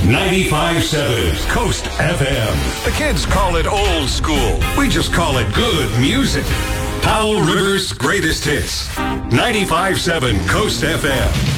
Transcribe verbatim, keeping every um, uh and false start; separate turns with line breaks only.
ninety-five point seven Coast F M. The kids call it old school. We just call it good music. Powell River's greatest hits. ninety-five point seven Coast F M.